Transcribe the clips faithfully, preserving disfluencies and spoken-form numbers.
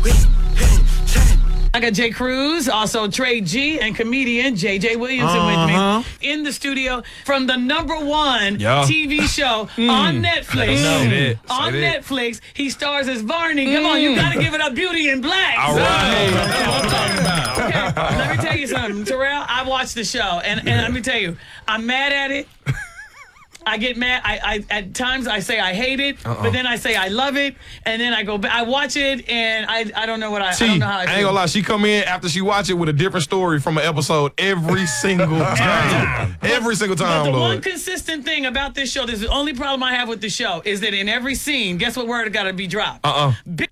I got Jay Cruz, also Trey G, and comedian J J Williamson uh-huh. with me in the studio from the number one yeah. T V show mm. on Netflix. Mm. On Netflix, he stars as Varney. Come mm. on, you gotta give it up, Beauty in Black. All right. Okay, let me tell you something, Terrell. I watched the show, and, and let me tell you, I'm mad at it. I get mad. I, I at times I say I hate it, uh-uh. but then I say I love it, and then I go back. I watch it, and I I don't know what I. See, I don't know how I, I feel. ain't gonna lie. She come in after she watch it with a different story from an episode every single time. every single time. But the Lord. one consistent thing about this show, this is the only problem I have with the show, is that in every scene, guess what word got to be dropped? Uh uh Bi-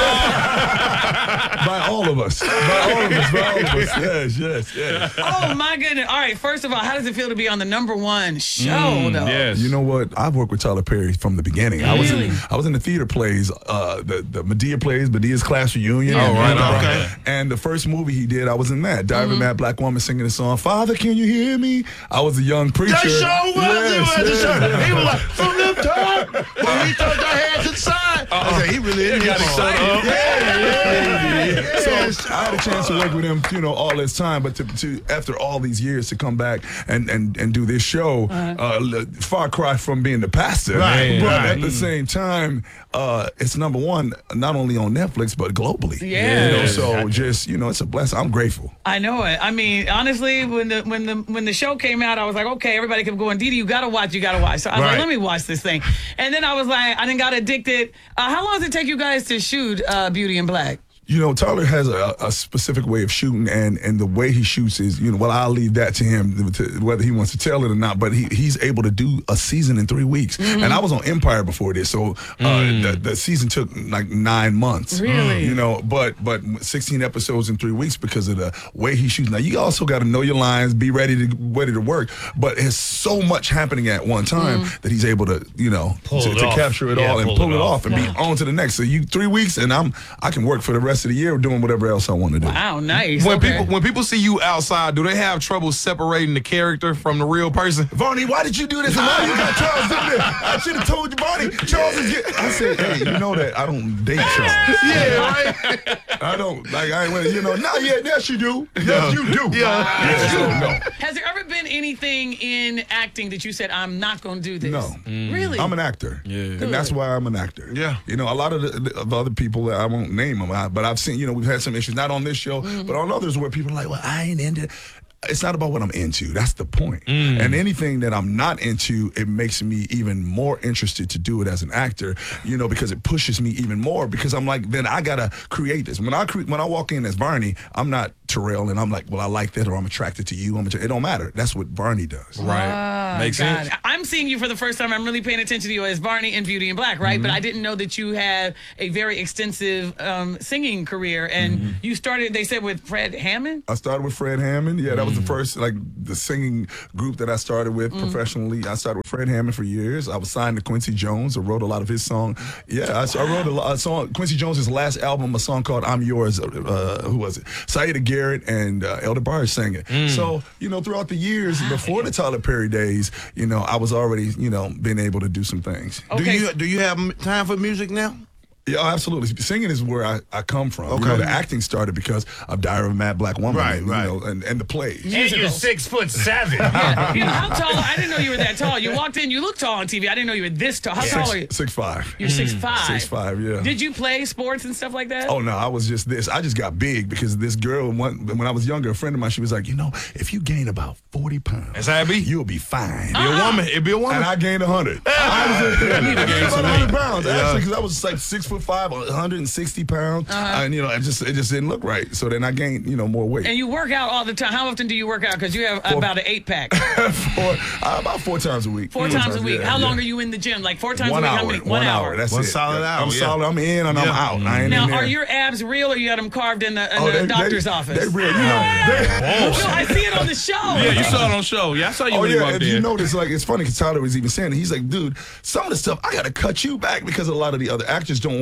By all of us. By all of us. By all of us. Yes, yes, yes. Oh, my goodness. All right, first of all, how does it feel to be on the number one show, mm, though? Yes. You know what? I've worked with Tyler Perry from the beginning. Really? I was in I was in the theater plays, uh, the, the Medea plays, Medea's Class Reunion. Yeah. Oh, right, and, uh, okay. And the first movie he did, I was in that. Diary of a Mad Black Woman singing the song, Father, can you hear me? I was a young preacher. That show was yes, yes, yes, yes. yes. He was like, from the top, when we took our hands inside. Uh-uh. I said, he really is. Got shut up. Yeah, yeah, yeah. So I had a chance to work with him, you know, all this time, but to, to after all these years to come back and and, and do this show, uh-huh. uh, far cry from being the pastor, right, but right. at the same time, uh, it's number one not only on Netflix but globally. Yeah. You know, so just you know, it's a blessing. I'm grateful. I know it. I mean, honestly, when the when the when the show came out, I was like, okay, everybody kept going, Didi, you gotta watch, you gotta watch. So I was Right. like, let me watch this thing. And then I was like, I then got addicted. Uh, how long does it take you guys to shoot uh, Beauty in Black? You know, Tyler has a, a specific way of shooting, and, and the way he shoots is, you know, well, I'll leave that to him, to, whether he wants to tell it or not, but he, he's able to do a season in three weeks. Mm-hmm. And I was on Empire before this, so uh, mm. the, the season took like nine months. Really? You know, but but sixteen episodes in three weeks because of the way he shoots. Now, you also got to know your lines, be ready to ready to work, but there's so much happening at one time mm. that he's able to, you know, pull to, it to off. capture it yeah, all and pull, pull it, it off, off and yeah. be on to the next. So you three weeks, and I'm I can work for the rest of the year doing whatever else I want to do. Wow, nice. When okay. people when people see you outside, do they have trouble separating the character from the real person? Varney, why did you do this? And now you got Charles in there. I should have told you, Varney. Charles is getting. I said, hey, you know that I don't date Charles. Yeah, right. I don't like. I ain't. wanna- You know, not yet. Yes, you do. Yes, you do. Yeah. Yes, you know. Has there ever been anything in acting that you said, I'm not going to do this? No. Really? I'm an actor. Yeah. And that's why I'm an actor. Yeah. You know, a lot of the, of other people, I won't name them, I- but I've seen, you know, we've had some issues, not on this show, mm-hmm. but on others where people are like, well, I ain't into It's not about what I'm into. That's the point. Mm. And anything that I'm not into, it makes me even more interested to do it as an actor, you know, because it pushes me even more because I'm like, then I got to create this. When I cre- when I walk in as Varney, I'm not Terrell and I'm like, well, I like that or I'm attracted to you. I'm att- it don't matter. That's what Varney does. Right. Oh, Makes God. sense. I'm seeing you for the first time. I'm really paying attention to you as Varney in Beauty in Black, right? Mm-hmm. But I didn't know that you had a very extensive um, singing career. And mm-hmm. you started, they said, with Fred Hammond? I started with Fred Hammond. Yeah, that was the first, like, the singing group that I started with mm. professionally. I started with Fred Hammond for years. I was signed to Quincy Jones. I wrote a lot of his songs. Yeah, I, I wrote a, lot, a song. Quincy Jones' last album, a song called "I'm Yours." Uh, who was it? Saida Garrett and uh, Elder Barge sang it. Mm. So, you know, throughout the years before the Tyler Perry days, you know, I was already, you know, being able to do some things. Okay. Do you do you have time for music now? Yeah, absolutely. Singing is where I, I come from. Okay. You know, the acting started because of Diary of a Mad Black Woman, Right, and, right. You know, and, and the plays. And you're six foot seven. Yeah. You know, how tall? I didn't know you were that tall. You walked in, you looked tall on T V. I didn't know you were this tall. How Six, tall are you? Six five. You're six five. Six five, yeah. Did you play sports and stuff like that? Oh no, I was just this. I just got big because this girl, one, when I was younger, a friend of mine, she was like, you know, if you gain about forty pounds, That's how it be. you'll be fine. Be a woman. It'd be a woman. And I gained a hundred. I was You need to gain about some a hundred weight. pounds Yeah. actually, because I was like six foot five, one hundred sixty pounds, Uh-huh. and you know, it just it just didn't look right. So then I gained, you know, more weight. And you work out all the time. How often do you work out? Because you have Four- about an eight pack. four, uh, about four times a week. Four times a week. yeah, How yeah. long are you in the gym? Like four times One a week? hour. How many? One, hour. That's One it. solid Yeah. hour, I'm yeah. solid. I'm in and I'm Yeah. out. I ain't Now, in there. are your abs real or you got them carved in the, in Oh, the they- they- doctor's office? They real. You know, they- No, I see it on the show. Yeah, you saw it on show. Yeah, I saw you Oh when you yeah, walked and in. you notice, like, it's funny because Tyler was even saying it. He's like, dude, some of the stuff I got to cut you back because a lot of the other actors don't want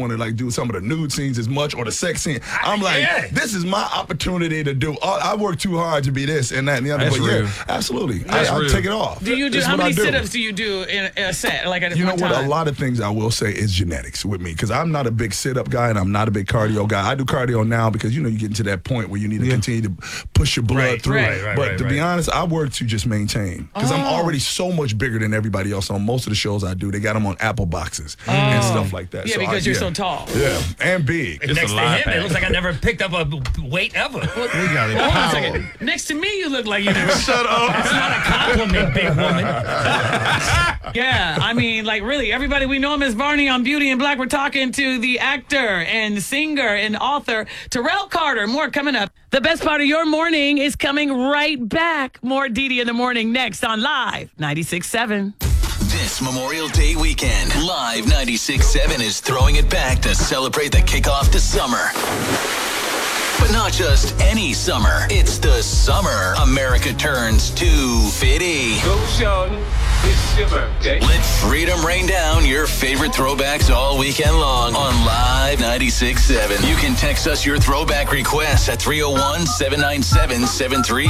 want to like do some of the nude scenes as much or the sex scene. I'm like, yeah. this is my opportunity to do. All, I work too hard to be this and that and the other. That's but real. yeah, absolutely, That's I, I'll real. take it off. Do you do This is how what I many do. sit-ups do you do in a set? Like at You know one what? time? A lot of things I will say is genetics with me because I'm not a big sit-up guy and I'm not a big cardio guy. I do cardio now because you know you get into that point where you need to Yeah. continue to push your blood Right, through. right, right, but right, to be right. honest, I work to just maintain because I'm Oh. already so much bigger than everybody else on most of the shows I do. They got them on Apple boxes and stuff like that. Yeah, So because I- you're so tall. Yeah, and big. Next a to lie him, it pack. looks like I never picked up a weight ever. We got it. Hold on a Power. second. Next to me, you look like you never. Shut up. That's not a compliment, big woman. Yeah, I mean, like really, everybody we know him as Barney on Beauty and Black. We're talking to the actor and singer and author Terrell Carter. More coming up. The best part of your morning is coming right back. More D D in the morning next on Live ninety-six point seven. This Memorial Day weekend, Live ninety-six point seven is throwing it back to celebrate the kickoff to summer. But not just any summer. It's the summer America turns to Fitty. Go, Sean. It's your birthday. Let freedom rain down your favorite throwbacks all weekend long on Live ninety-six point seven. You can text us your throwback requests at three oh one, seven nine seven, seven three